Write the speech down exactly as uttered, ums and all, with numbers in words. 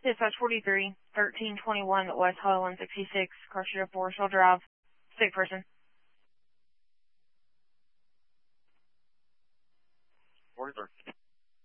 Dispatch forty-three, thirteen twenty-one West Highway one sixty-six, car street up Forest Hill Drive. Sick person. forty-three.